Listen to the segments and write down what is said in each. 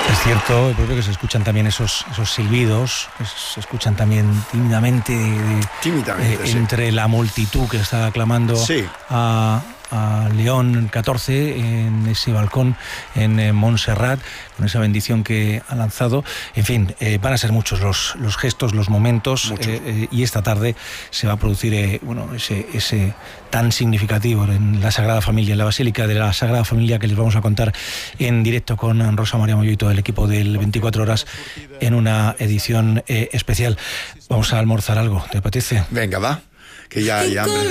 Es cierto, yo creo que se escuchan también esos silbidos, se escuchan también tímidamente, entre la multitud que está aclamando a León XIV en ese balcón en Montserrat, con esa bendición que ha lanzado. En fin, van a ser muchos los gestos, los momentos, y esta tarde se va a producir ese tan significativo en la Sagrada Familia, en la Basílica de la Sagrada Familia, que les vamos a contar en directo con Rosa María Moyo y todo el equipo del 24 Horas en una edición especial. Vamos a almorzar algo, ¿te apetece? Venga, va, que ya hay hambre.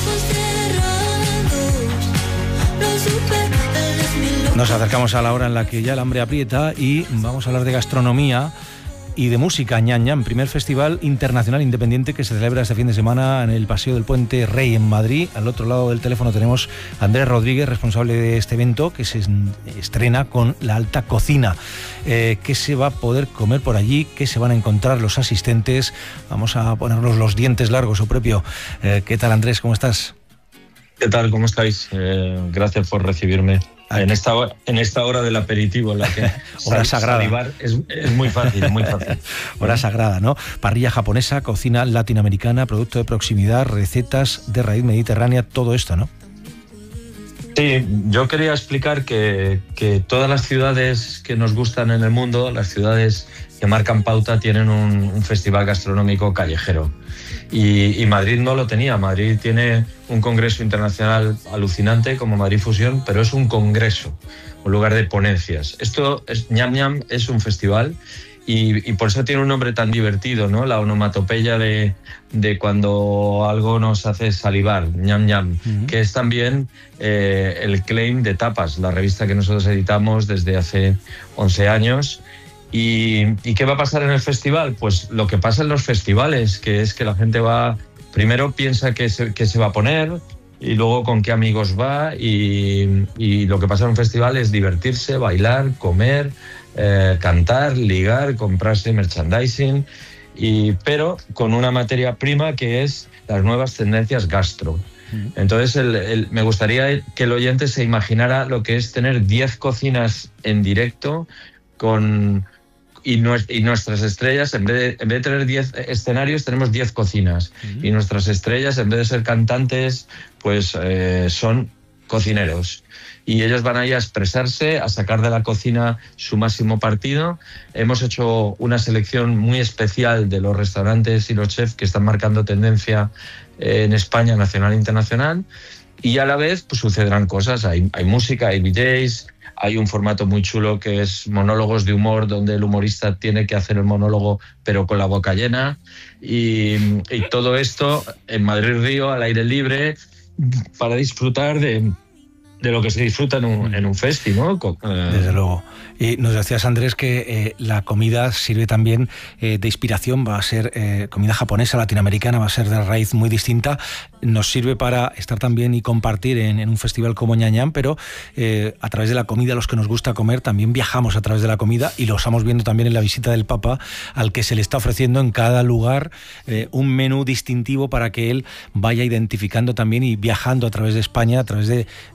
Nos acercamos a la hora en la que ya el hambre aprieta y vamos a hablar de gastronomía y de música. Ñam Ñam, primer festival internacional independiente que se celebra este fin de semana en el Paseo del Puente Rey en Madrid. Al otro lado del teléfono tenemos a Andrés Rodríguez, responsable de este evento, que se estrena con la alta cocina. ¿Qué se va a poder comer por allí? ¿Qué se van a encontrar los asistentes? Vamos a ponernos los dientes largos, o propio. ¿Qué tal, Andrés? ¿Cómo estás? ¿Qué tal? ¿Cómo estáis? Gracias por recibirme. En esta hora del aperitivo, en la que hora sagrada. Salivar es muy fácil, muy fácil. Hora sagrada, ¿no? Parrilla japonesa, cocina latinoamericana, producto de proximidad, recetas de raíz mediterránea, todo esto, ¿no? Sí, yo quería explicar que todas las ciudades que nos gustan en el mundo, las ciudades que marcan pauta, tienen un festival gastronómico callejero. Y Madrid no lo tenía. Madrid tiene un congreso internacional alucinante como Madrid Fusión, pero es un congreso, un lugar de ponencias. Esto es Ñam Ñam, es un festival y por eso tiene un nombre tan divertido, ¿no? La onomatopeya de cuando algo nos hace salivar, Ñam Ñam, que es también el claim de Tapas, la revista que nosotros editamos desde hace 11 años. ¿Y qué va a pasar en el festival? Pues lo que pasa en los festivales, que es que la gente va, primero piensa qué se va a poner y luego con qué amigos va, y lo que pasa en un festival es divertirse, bailar, comer, cantar, ligar, comprarse merchandising, pero con una materia prima que es las nuevas tendencias gastro. Entonces me gustaría que el oyente se imaginara lo que es tener 10 cocinas en directo y nuestras estrellas, en vez de tener 10 escenarios, tenemos 10 cocinas. Y nuestras estrellas, en vez de ser cantantes, pues son cocineros. Y ellos van ahí a expresarse, a sacar de la cocina su máximo partido. Hemos hecho una selección muy especial de los restaurantes y los chefs que están marcando tendencia en España, nacional e internacional. Y a la vez pues sucederán cosas. Hay música, hay DJs. Hay un formato muy chulo que es monólogos de humor, donde el humorista tiene que hacer el monólogo pero con la boca llena. Y todo esto en Madrid Río, al aire libre, para disfrutar de lo que se disfruta en un festi, ¿no? Desde luego. Y nos decías, Andrés, que la comida sirve también de inspiración, va a ser comida japonesa, latinoamericana, va a ser de raíz muy distinta. Nos sirve para estar también y compartir en un festival como Ñam Ñam, pero a través de la comida, los que nos gusta comer, también viajamos a través de la comida, y lo estamos viendo también en la visita del Papa, al que se le está ofreciendo en cada lugar un menú distintivo para que él vaya identificando también y viajando a través de España, a través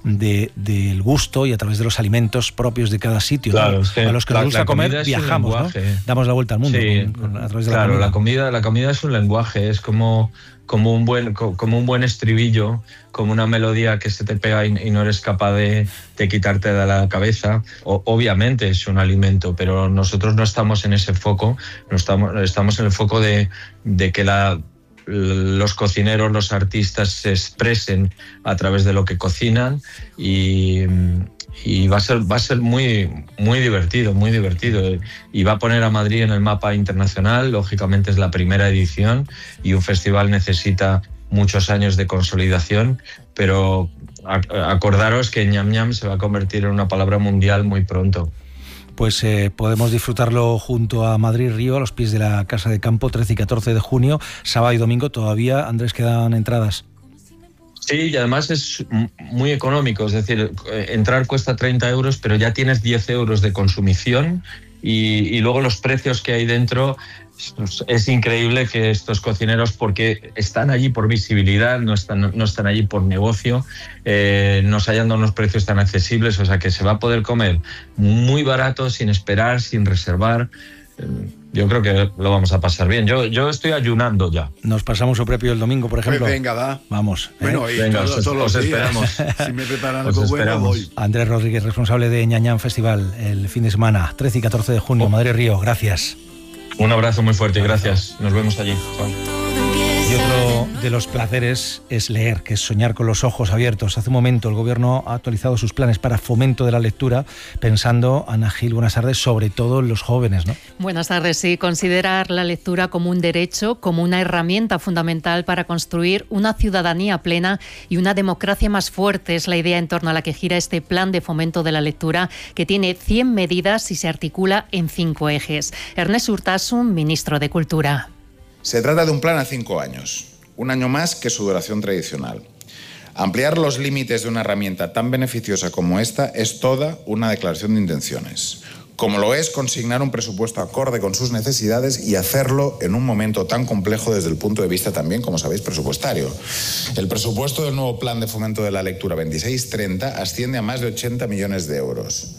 del gusto y a través de los alimentos propios de cada sitio. Claro, ¿no? es que a los que nos gusta comer, viajamos, ¿no? Damos la vuelta al mundo, sí, a través de la comida. La comida es un lenguaje, es como un buen estribillo, como una melodía que se te pega y no eres capaz de quitarte de la cabeza. Obviamente es un alimento, pero nosotros no estamos en ese foco, estamos en el foco de que los cocineros, los artistas se expresen a través de lo que cocinan, y va a ser muy, muy divertido, y va a poner a Madrid en el mapa internacional. Lógicamente es la primera edición y un festival necesita muchos años de consolidación, pero acordaros que Ñam Ñam se va a convertir en una palabra mundial muy pronto. Pues podemos disfrutarlo junto a Madrid Río, a los pies de la Casa de Campo, 13 y 14 de junio, sábado y domingo. Todavía, Andrés, quedan entradas. Sí, y además es muy económico, es decir, entrar cuesta 30 euros, pero ya tienes 10 euros de consumición y luego los precios que hay dentro. Es increíble que estos cocineros, porque están allí por visibilidad, no están allí por negocio, nos hayan dado unos precios tan accesibles, o sea que se va a poder comer muy barato, sin esperar, sin reservar. Yo creo que lo vamos a pasar bien. Yo estoy ayunando ya. Nos pasamos su propio el domingo, por ejemplo. Pues venga, va. Vamos. Bueno, y venga, todos los esperamos. Si me preparan algo bueno, voy. Andrés Rodríguez, responsable de Ñañam Festival, el fin de semana, 13 y 14 de junio, Madrid Río. Gracias. Un abrazo muy fuerte, gracias. Nos vemos allí. Chao. Y otro de los placeres es leer, que es soñar con los ojos abiertos. Hace un momento el Gobierno ha actualizado sus planes para fomento de la lectura, pensando, Ana Gil, buenas tardes, sobre todo en los jóvenes, ¿no? Buenas tardes, sí. Considerar la lectura como un derecho, como una herramienta fundamental para construir una ciudadanía plena y una democracia más fuerte es la idea en torno a la que gira este plan de fomento de la lectura, que tiene 100 medidas y se articula en 5 ejes. Ernest Urtasun, ministro de Cultura. Se trata de un plan a 5 años, un año más que su duración tradicional. Ampliar los límites de una herramienta tan beneficiosa como esta es toda una declaración de intenciones, como lo es consignar un presupuesto acorde con sus necesidades y hacerlo en un momento tan complejo desde el punto de vista también, como sabéis, presupuestario. El presupuesto del nuevo Plan de Fomento de la Lectura 26-30 asciende a más de 80 millones de euros.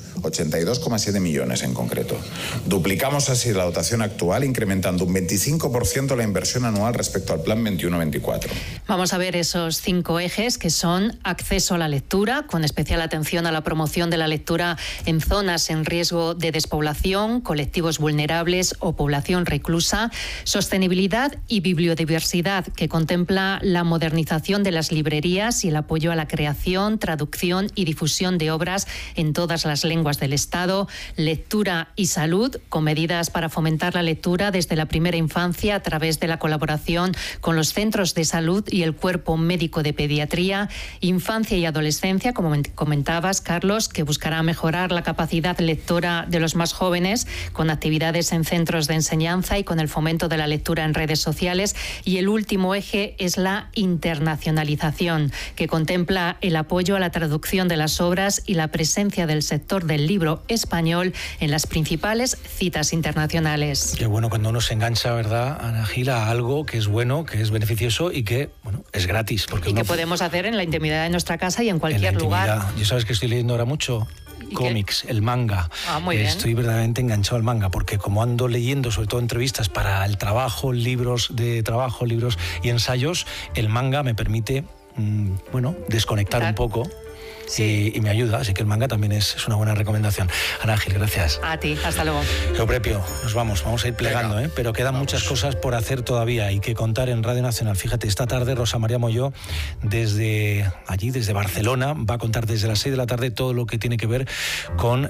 82,7 millones en concreto. Duplicamos así la dotación actual, incrementando un 25% la inversión anual respecto al plan 21-24. Vamos a ver esos 5 ejes, que son acceso a la lectura, con especial atención a la promoción de la lectura en zonas en riesgo de despoblación, colectivos vulnerables o población reclusa; sostenibilidad y bibliodiversidad, que contempla la modernización de las librerías y el apoyo a la creación, traducción y difusión de obras en todas las lenguas del Estado; lectura y salud, con medidas para fomentar la lectura desde la primera infancia a través de la colaboración con los centros de salud y el cuerpo médico de pediatría; infancia y adolescencia, como comentabas, Carlos, que buscará mejorar la capacidad lectora de los más jóvenes con actividades en centros de enseñanza y con el fomento de la lectura en redes sociales; y el último eje es la internacionalización, que contempla el apoyo a la traducción de las obras y la presencia del sector del libro español en las principales citas internacionales. Qué bueno cuando uno se engancha, ¿verdad, Ana Gil, a algo que es bueno, que es beneficioso y que, bueno, es gratis. Porque que podemos hacer en la intimidad de nuestra casa y en cualquier lugar. Yo sabes que estoy leyendo ahora mucho cómics, el manga. Muy bien. Estoy verdaderamente enganchado al manga, porque como ando leyendo sobre todo entrevistas para el trabajo, libros de trabajo, libros y ensayos, el manga me permite, desconectar un poco. Sí. Y me ayuda, así que el manga también es una buena recomendación. Ana Ángel, gracias. A ti, hasta luego. Euprepio, nos vamos a ir plegando, pero quedan muchas cosas por hacer todavía y que contar en Radio Nacional. Fíjate, esta tarde Rosa María Molló, desde Barcelona, va a contar desde las 6 de la tarde todo lo que tiene que ver con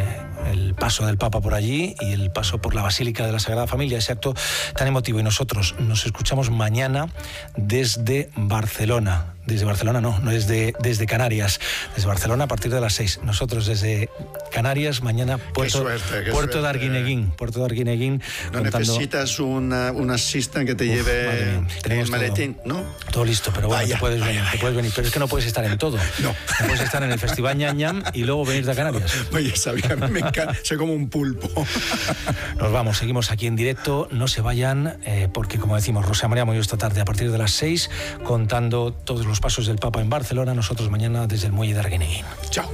el paso del Papa por allí y el paso por la Basílica de la Sagrada Familia, ese acto tan emotivo. Y nosotros nos escuchamos mañana desde Barcelona. Desde Barcelona no es desde Canarias. Desde Barcelona a partir de las 6. Nosotros desde Canarias, mañana Puerto de Arguineguín. Puerto de Arguineguín. No necesitas un assistant que te lleve el maletín, ¿no? Todo listo, pero bueno, te puedes venir. Pero es que no puedes estar en todo. No puedes estar en el Festival Ñañam y luego venir de Canarias. Oye, sabía, a mí me encanta, soy como un pulpo. Nos vamos, seguimos aquí en directo. No se vayan, porque como decimos, Rosa María Molló esta tarde a partir de las 6, contando todos los pasos del Papa en Barcelona. Nosotros mañana desde el muelle de Arguineguín. Chao.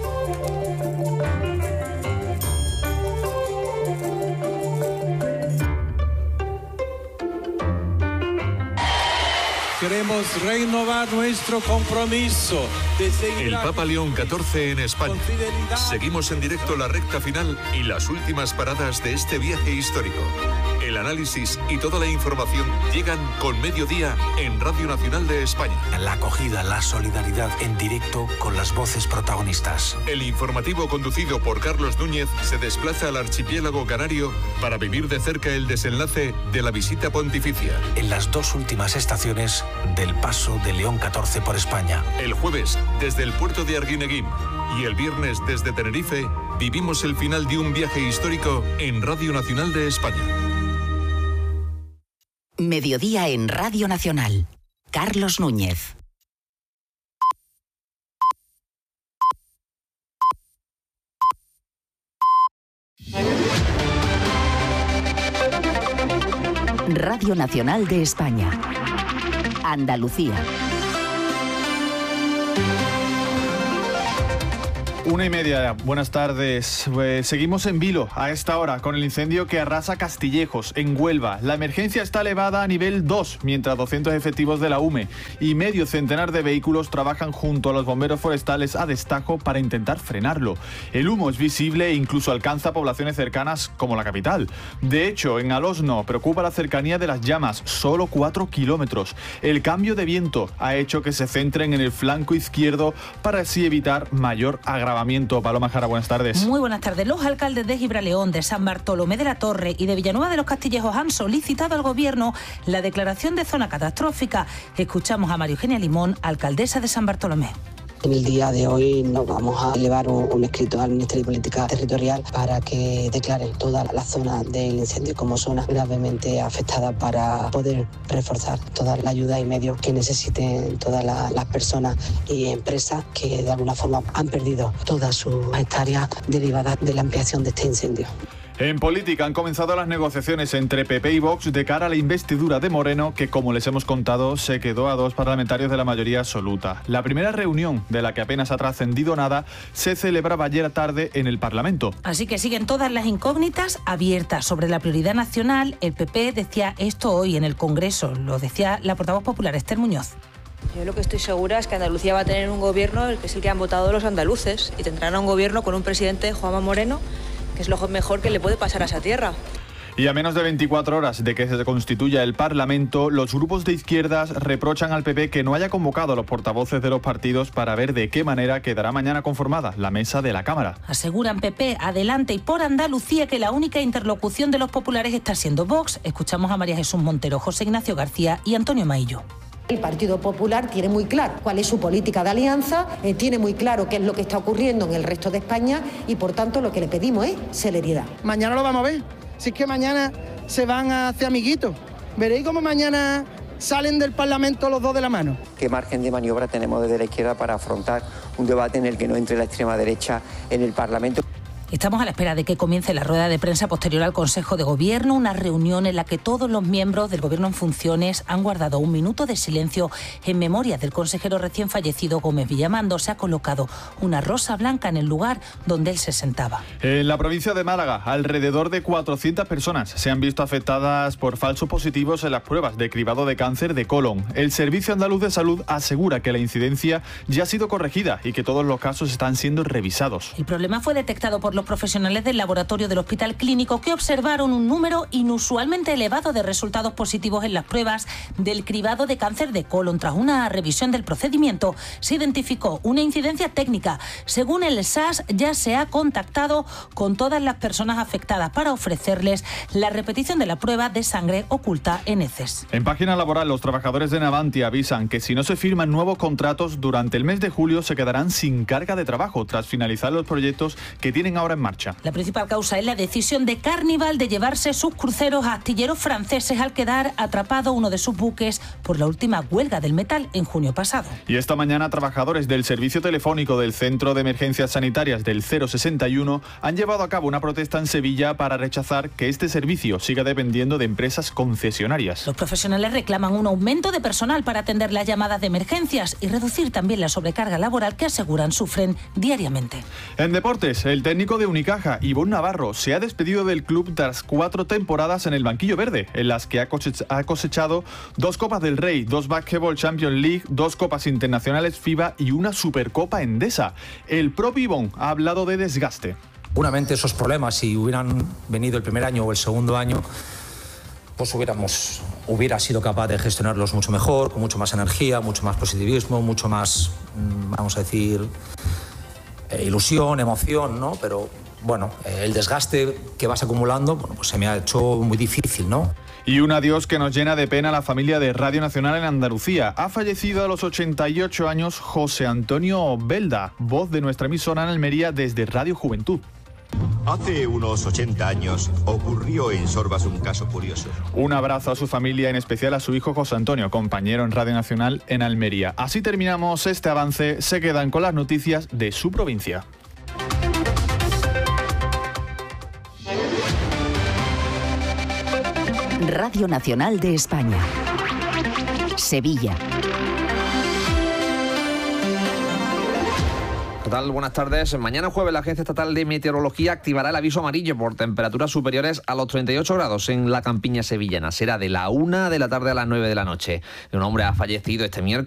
Queremos renovar nuestro compromiso de seguir. El Papa León XIV en España. Seguimos en directo la recta final y las últimas paradas de este viaje histórico. El análisis y toda la información llegan con Mediodía en Radio Nacional de España. La acogida, la solidaridad en directo con las voces protagonistas. El informativo conducido por Carlos Núñez se desplaza al archipiélago canario para vivir de cerca el desenlace de la visita pontificia. En las 2 últimas estaciones del paso de León XIV por España. El jueves desde el puerto de Arguineguín y el viernes desde Tenerife vivimos el final de un viaje histórico en Radio Nacional de España. Mediodía en Radio Nacional. Carlos Núñez. Radio Nacional de España. Andalucía. 1:30, buenas tardes. Seguimos en vilo a esta hora con el incendio que arrasa Castillejos, en Huelva. La emergencia está elevada a nivel 2, mientras 200 efectivos de la UME y medio centenar de vehículos trabajan junto a los bomberos forestales a destajo para intentar frenarlo. El humo es visible e incluso alcanza poblaciones cercanas como la capital. De hecho, en Alosno preocupa la cercanía de las llamas, solo 4 kilómetros. El cambio de viento ha hecho que se centren en el flanco izquierdo para así evitar mayor agravamiento. Paloma Jara, buenas tardes. Muy buenas tardes. Los alcaldes de Gibraleón, de San Bartolomé de la Torre y de Villanueva de los Castillejos han solicitado al Gobierno la declaración de zona catastrófica. Escuchamos a María Eugenia Limón, alcaldesa de San Bartolomé. En el día de hoy nos vamos a elevar un escrito al Ministerio de Política Territorial para que declaren toda la zona del incendio como zona gravemente afectada para poder reforzar toda la ayuda y medios que necesiten todas las personas y empresas que de alguna forma han perdido todas sus hectáreas derivadas de la ampliación de este incendio. En política han comenzado las negociaciones entre PP y Vox de cara a la investidura de Moreno, que, como les hemos contado, se quedó a 2 parlamentarios de la mayoría absoluta. La primera reunión, de la que apenas ha trascendido nada, se celebraba ayer tarde en el Parlamento. Así que siguen todas las incógnitas abiertas sobre la prioridad nacional. El PP decía esto hoy en el Congreso, lo decía la portavoz popular Esther Muñoz. Yo lo que estoy segura es que Andalucía va a tener un gobierno, que es el que han votado los andaluces, y tendrán un gobierno con un presidente, Juanma Moreno, que es lo mejor que le puede pasar a esa tierra. Y a menos de 24 horas de que se constituya el Parlamento, los grupos de izquierdas reprochan al PP que no haya convocado a los portavoces de los partidos para ver de qué manera quedará mañana conformada la mesa de la Cámara. Aseguran PP, Adelante y por Andalucía que la única interlocución de los populares está siendo Vox. Escuchamos a María Jesús Montero, José Ignacio García y Antonio Maillo. El Partido Popular tiene muy claro cuál es su política de alianza, tiene muy claro qué es lo que está ocurriendo en el resto de España y, por tanto, lo que le pedimos es celeridad. Mañana lo vamos a ver. Si es que mañana se van a hacer amiguitos. Veréis cómo mañana salen del Parlamento los dos de la mano. ¿Qué margen de maniobra tenemos desde la izquierda para afrontar un debate en el que no entre la extrema derecha en el Parlamento? Estamos a la espera de que comience la rueda de prensa posterior al Consejo de Gobierno, una reunión en la que todos los miembros del Gobierno en funciones han guardado un minuto de silencio en memoria del consejero recién fallecido Gómez Villamando. Se ha colocado una rosa blanca en el lugar donde él se sentaba. En la provincia de Málaga, alrededor de 400 personas se han visto afectadas por falsos positivos en las pruebas de cribado de cáncer de colon. El Servicio Andaluz de Salud asegura que la incidencia ya ha sido corregida y que todos los casos están siendo revisados. El problema fue detectado por los profesionales del laboratorio del Hospital Clínico, que observaron un número inusualmente elevado de resultados positivos en las pruebas del cribado de cáncer de colon. Tras una revisión del procedimiento, se identificó una incidencia técnica. Según el SAS, ya se ha contactado con todas las personas afectadas para ofrecerles la repetición de la prueba de sangre oculta en heces. En página laboral, los trabajadores de Navantia avisan que si no se firman nuevos contratos durante el mes de julio se quedarán sin carga de trabajo tras finalizar los proyectos que tienen ahora en marcha. La principal causa es la decisión de Carnival de llevarse sus cruceros a astilleros franceses al quedar atrapado uno de sus buques por la última huelga del metal en junio pasado. Y esta mañana, trabajadores del servicio telefónico del Centro de Emergencias Sanitarias del 061 han llevado a cabo una protesta en Sevilla para rechazar que este servicio siga dependiendo de empresas concesionarias. Los profesionales reclaman un aumento de personal para atender las llamadas de emergencias y reducir también la sobrecarga laboral que aseguran sufren diariamente. En deportes, el técnico de Unicaja, Ivonne Navarro, se ha despedido del club tras 4 temporadas en el banquillo verde, en las que ha cosechado 2 Copas del Rey, 2 Basketball Champions League, 2 Copas Internacionales FIBA y una Supercopa Endesa. El propio Ivonne ha hablado de desgaste. Seguramente esos problemas, si hubieran venido el primer año o el segundo año, pues hubiera sido capaz de gestionarlos mucho mejor, con mucho más energía, mucho más positivismo, mucho más, vamos a decir, ilusión, emoción, ¿no? Pero bueno, el desgaste que vas acumulando, bueno, pues se me ha hecho muy difícil, ¿no? Y un adiós que nos llena de pena la familia de Radio Nacional en Andalucía. Ha fallecido a los 88 años José Antonio Belda, voz de nuestra emisora en Almería desde Radio Juventud. Hace unos 80 años ocurrió en Sorbas un caso curioso. Un abrazo a su familia, en especial a su hijo José Antonio, compañero en Radio Nacional en Almería. Así terminamos este avance. Se quedan con las noticias de su provincia. Radio Nacional de España. Sevilla. ¿Qué tal? Buenas tardes. Mañana jueves la Agencia Estatal de Meteorología activará el aviso amarillo por temperaturas superiores a los 38 grados en la campiña sevillana. Será de la 1 de la tarde a las 9 de la noche. Un hombre ha fallecido este miércoles